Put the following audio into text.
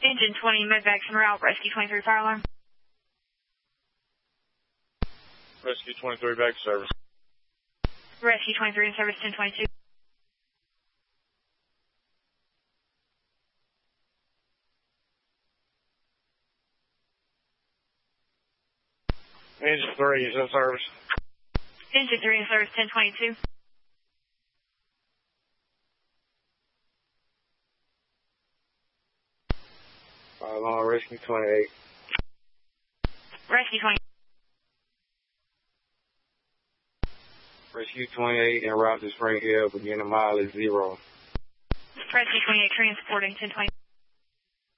Engine 20, medvacs en route, Rescue 23 fire alarm. Rescue 23 back to service. Rescue 23 in service 1022. Engine 3 is in service. Engine 3 in service 1022. Fire alarm, Rescue 28. Rescue 20. Rescue 28 en route to Spring Hill, beginning mileage 0. Rescue 28 transporting 1020.